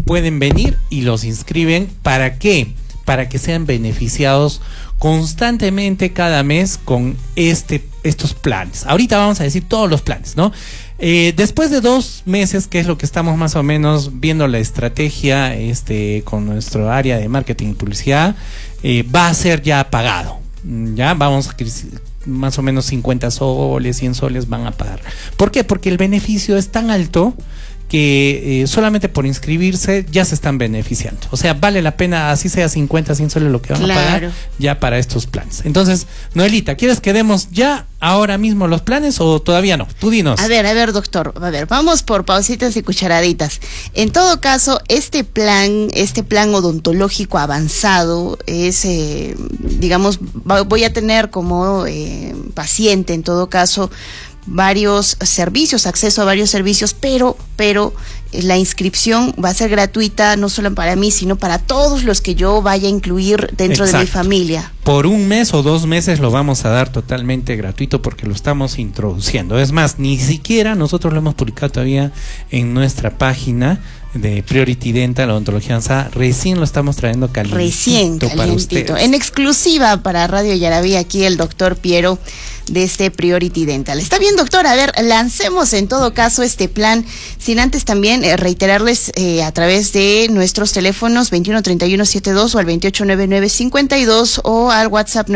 pueden venir y los inscriben. ¿Para qué? Para que sean beneficiados constantemente cada mes con estos planes. Ahorita vamos a decir todos los planes, ¿no? Después de 2 meses, que es lo que estamos más o menos viendo la estrategia con nuestro área de marketing y publicidad, va a ser ya pagado. Ya vamos a más o menos 50 soles, 100 soles van a pagar. ¿Por qué? Porque el beneficio es tan alto que solamente por inscribirse ya se están beneficiando. O sea, vale la pena, así sea 50, 100 soles lo que van a pagar ya para estos planes. Entonces, Noelita, ¿quieres que demos ya ahora mismo los planes o todavía no? Tú dinos. A ver, doctor, vamos por pausitas y cucharaditas. En todo caso, este plan odontológico avanzado es, digamos, voy a tener como paciente, en todo caso, varios servicios, acceso a varios servicios, pero la inscripción va a ser gratuita, no solo para mí, sino para todos los que yo vaya a incluir dentro de mi familia. Por 1 mes o 2 meses lo vamos a dar totalmente gratuito porque lo estamos introduciendo. Es más, ni siquiera nosotros lo hemos publicado todavía en nuestra página de Priority Dental, la odontología avanzada. Recién lo estamos trayendo calientito para ustedes. En exclusiva para Radio Yaraví, aquí el doctor Piero de Priority Dental. Está bien, doctor, a ver, lancemos en todo caso este plan, sin antes también reiterarles a través de nuestros teléfonos 213172 o al 289952 o al WhatsApp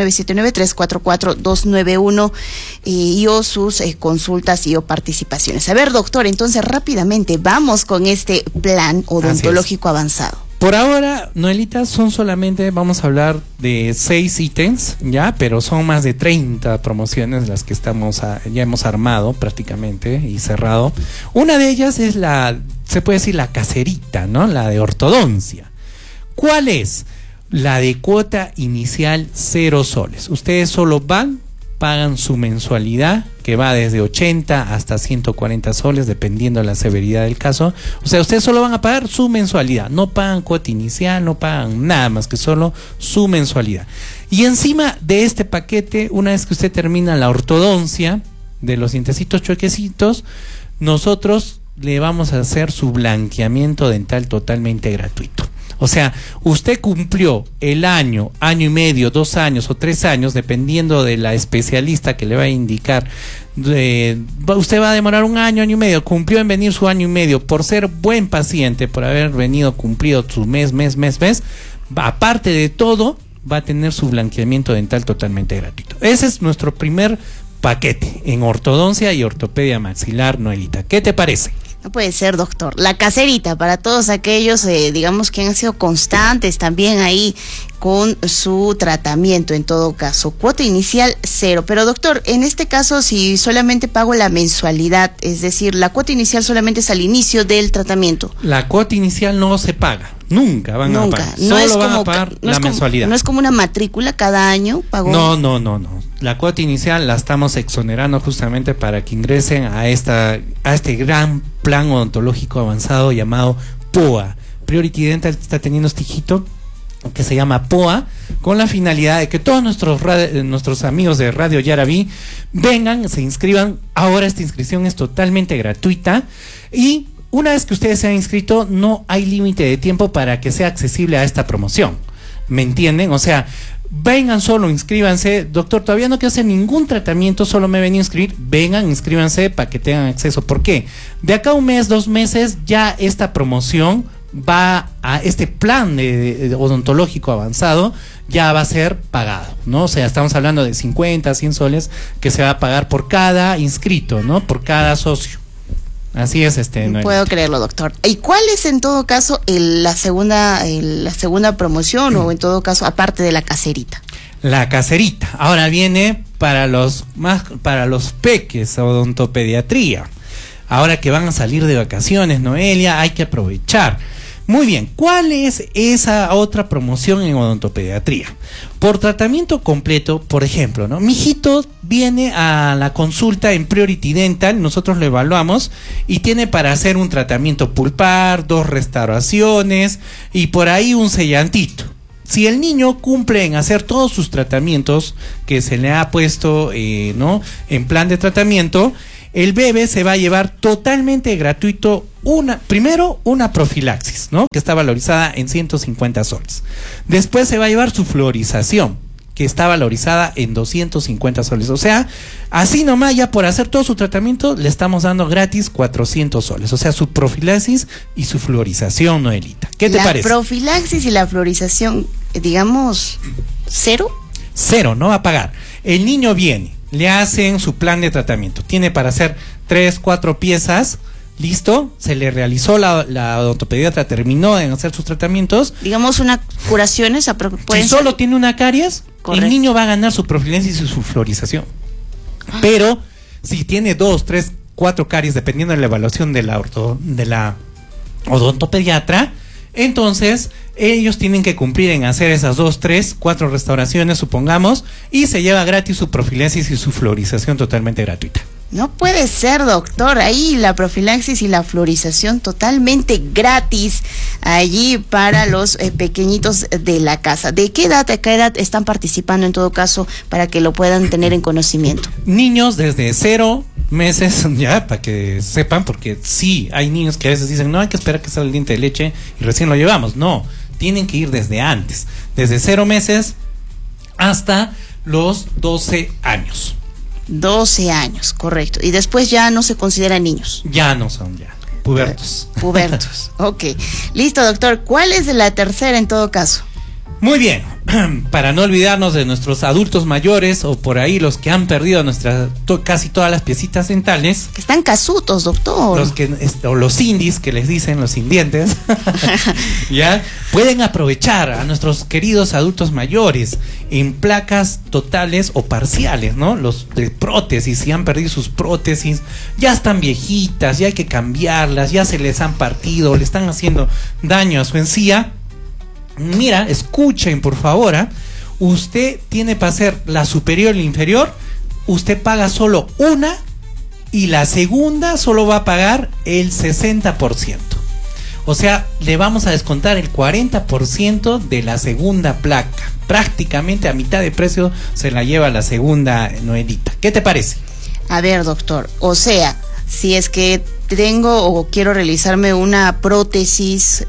979344291 y o sus consultas y o participaciones. A ver, doctor, entonces rápidamente vamos con este plan odontológico avanzado. Por ahora, Noelita, son solamente, vamos a hablar de 6 ítems, ya, pero son más de 30 promociones las que ya hemos armado prácticamente y cerrado. Una de ellas es se puede decir la caserita, ¿no? La de ortodoncia. ¿Cuál es? La de cuota inicial 0 soles. Ustedes solo pagan su mensualidad, que va desde 80 hasta 140 soles, dependiendo de la severidad del caso. O sea, ustedes solo van a pagar su mensualidad, no pagan cuota inicial, no pagan nada más que solo su mensualidad. Y encima de este paquete, una vez que usted termina la ortodoncia de los dientecitos chuequecitos, nosotros le vamos a hacer su blanqueamiento dental totalmente gratuito. O sea, usted cumplió el año y medio, 2 años o 3 años, dependiendo de la especialista que le va a indicar. Usted va a demorar 1 año, año y medio, cumplió en venir su año y medio por ser buen paciente, por haber cumplido su mes. Aparte de todo, va a tener su blanqueamiento dental totalmente gratuito. Ese es nuestro primer paquete en ortodoncia y ortopedia maxilar, Noelita. ¿Qué te parece? No puede ser, doctor. La caserita para todos aquellos, digamos, que han sido constantes también ahí con su tratamiento, en todo caso. Cuota inicial 0. Pero, doctor, en este caso, si solamente pago la mensualidad, es decir, la cuota inicial solamente es al inicio del tratamiento. La cuota inicial no se paga. Nunca van a pagar. Solo van a pagar la mensualidad. No es como una matrícula cada año. No. La cuota inicial la estamos exonerando justamente para que ingresen a este gran plan odontológico avanzado llamado POA. Priority Dental está teniendo este hijito que se llama POA, con la finalidad de que todos nuestros amigos de Radio Yaraví vengan, se inscriban. Ahora esta inscripción es totalmente gratuita y una vez que ustedes se han inscrito, no hay límite de tiempo para que sea accesible a esta promoción. ¿Me entienden? O sea, vengan solo, inscríbanse. Doctor, todavía no quiero hacer ningún tratamiento, solo me he venido a inscribir. Vengan, inscríbanse para que tengan acceso. ¿Por qué? De acá a 1 mes, 2 meses, ya esta promoción va a este plan de odontológico avanzado, ya va a ser pagado, ¿no? O sea, estamos hablando de 50, 100 soles que se va a pagar por cada inscrito, ¿no? Por cada socio. Así es, No puedo creerlo, doctor. ¿Y cuál es en todo caso la segunda promoción o en todo caso aparte de la caserita? La caserita. Ahora viene para los peques, odontopediatría. Ahora que van a salir de vacaciones, Noelia, hay que aprovechar. Muy bien, ¿cuál es esa otra promoción en odontopediatría? Por tratamiento completo, por ejemplo, ¿no? Mi hijito viene a la consulta en Priority Dental, nosotros lo evaluamos y tiene para hacer un tratamiento pulpar, 2 restauraciones y por ahí un sellantito. Si el niño cumple en hacer todos sus tratamientos que se le ha puesto, ¿no?, en plan de tratamiento, el bebé se va a llevar totalmente gratuito primero una profilaxis, ¿no? Que está valorizada en 150 soles. Después se va a llevar su fluorización, que está valorizada en 250 soles. O sea, así nomás ya por hacer todo su tratamiento le estamos dando gratis 400 soles. O sea, su profilaxis y su fluorización, Noelita. ¿Qué te parece? La profilaxis y la fluorización, digamos, ¿cero? Cero, no va a pagar. El niño viene, le hacen su plan de tratamiento. Tiene para hacer 3, 4 piezas. Listo, se le realizó la odontopediatra, terminó en hacer sus tratamientos. Digamos una curaciones. Si solo tiene una caries, correcto, el niño va a ganar su profilaxis y su fluorización. Pero si tiene 2, 3, 4 caries, dependiendo de la evaluación de la odontopediatra, entonces ellos tienen que cumplir en hacer esas 2, 3, 4 restauraciones, supongamos, y se lleva gratis su profilaxis y su fluorización totalmente gratuita. No puede ser, doctor. Ahí la profilaxis y la fluorización totalmente gratis allí para los pequeñitos de la casa. ¿De qué edad a qué edad están participando en todo caso para que lo puedan tener en conocimiento? Niños desde 0 meses, ya, para que sepan, porque sí, hay niños que a veces dicen, no, hay que esperar que salga el diente de leche y recién lo llevamos. No, tienen que ir desde antes, desde 0 meses hasta los 12 años. 12 años, correcto. Y después ya no se consideran niños. Ya no son, ya. Pubertos. Pubertos. Ok. Listo, doctor. ¿Cuál es la tercera en todo caso? Muy bien. Para no olvidarnos de nuestros adultos mayores o por ahí los que han perdido casi todas las piecitas dentales. Que están casutos, doctor. O los indies, que les dicen, los indientes. ¿Ya? Pueden aprovechar a nuestros queridos adultos mayores en placas totales o parciales, ¿no? Los de prótesis, si han perdido sus prótesis, ya están viejitas, ya hay que cambiarlas, ya se les han partido, le están haciendo daño a su encía. Mira, escuchen por favor, usted tiene para hacer la superior y la inferior, usted paga solo una y la segunda solo va a pagar el 60%. O sea, le vamos a descontar el 40% de la segunda placa. Prácticamente a mitad de precio se la lleva la segunda, Noelita. ¿Qué te parece? A ver, doctor, o sea, si es que tengo o quiero realizarme una prótesis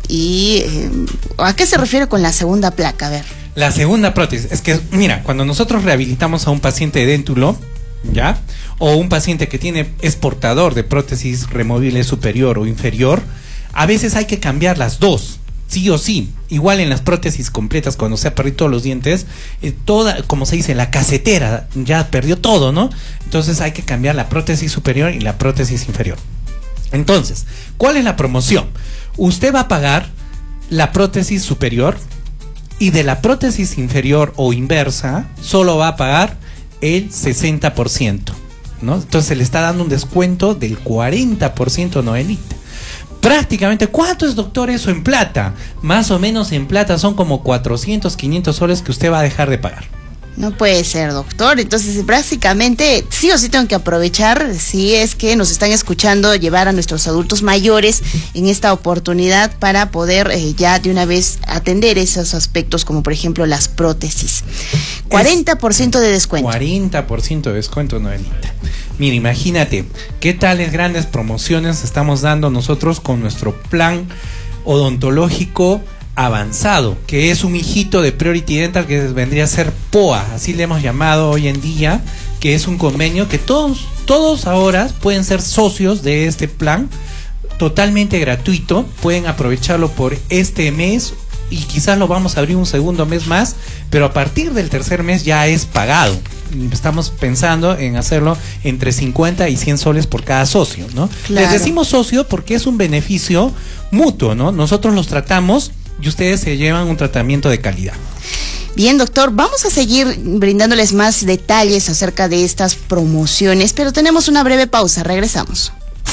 ¿a qué se refiere con la segunda placa? A ver. La segunda prótesis, es que, mira, cuando nosotros rehabilitamos a un paciente de déntulo, ¿ya? O un paciente que es portador de prótesis removible superior o inferior, a veces hay que cambiar las dos, sí o sí. Igual en las prótesis completas, cuando se ha perdido todos los dientes, como se dice, la casetera ya perdió todo, ¿no? Entonces hay que cambiar la prótesis superior y la prótesis inferior. Entonces, ¿cuál es la promoción? Usted va a pagar la prótesis superior y de la prótesis inferior o inversa solo va a pagar el 60%, ¿no? Entonces le está dando un descuento del 40%, Noelita. Prácticamente, ¿cuánto es, doctor, eso en plata? Más o menos en plata son como 400, 500 soles que usted va a dejar de pagar. No puede ser, doctor. Entonces, prácticamente, sí o sí tengo que aprovechar, si es que nos están escuchando, llevar a nuestros adultos mayores en esta oportunidad para poder ya de una vez atender esos aspectos, como por ejemplo las prótesis. 40% de descuento. 40% de descuento, Noelita. Mira, imagínate, qué tales grandes promociones estamos dando nosotros con nuestro plan odontológico avanzado, que es un hijito de Priority Dental, que vendría a ser POA, así le hemos llamado hoy en día, que es un convenio que todos ahora pueden ser socios de este plan, totalmente gratuito, pueden aprovecharlo por este mes y quizás lo vamos a abrir un segundo mes más, pero a partir del tercer mes ya es pagado. Estamos pensando en hacerlo entre 50 y 100 soles por cada socio, ¿no? Claro. Les decimos socio porque es un beneficio mutuo, ¿no? Nosotros los tratamos y ustedes se llevan un tratamiento de calidad. Bien, doctor, vamos a seguir brindándoles más detalles acerca de estas promociones, pero tenemos una breve pausa, regresamos.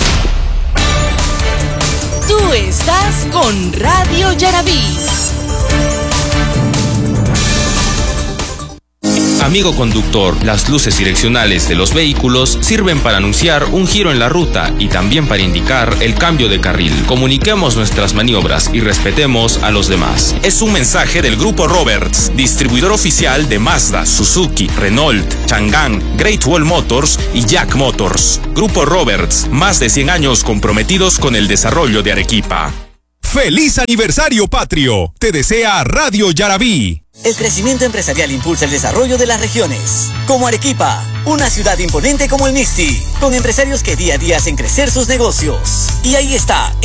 Tú estás con Radio Yaraví. Amigo conductor, las luces direccionales de los vehículos sirven para anunciar un giro en la ruta y también para indicar el cambio de carril. Comuniquemos nuestras maniobras y respetemos a los demás. Es un mensaje del Grupo Roberts, distribuidor oficial de Mazda, Suzuki, Renault, Changan, Great Wall Motors y Jack Motors. Grupo Roberts, más de 100 años comprometidos con el desarrollo de Arequipa. ¡Feliz aniversario patrio! Te desea Radio Yarabí. El crecimiento empresarial impulsa el desarrollo de las regiones, como Arequipa, una ciudad imponente como el Mixti, con empresarios que día a día hacen crecer sus negocios. Y ahí está,